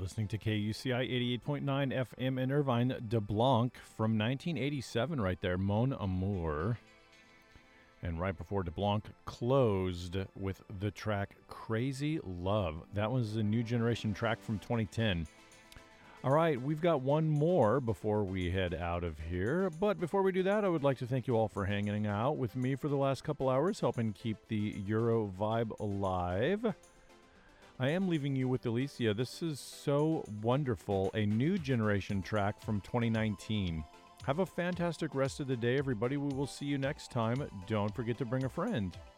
listening to KUCI 88.9 FM in Irvine, De Blanc from 1987 right there, Mon Amour. And right before De Blanc closed with the track Crazy Love. That was a New Generation track from 2010. All right, we've got one more before we head out of here. But before we do that, I would like to thank you all for hanging out with me for the last couple hours, helping keep the Euro vibe alive. I am leaving you with Alicia. This is so wonderful. A New Generation track from 2019. Have a fantastic rest of the day, everybody. We will see you next time. Don't forget to bring a friend.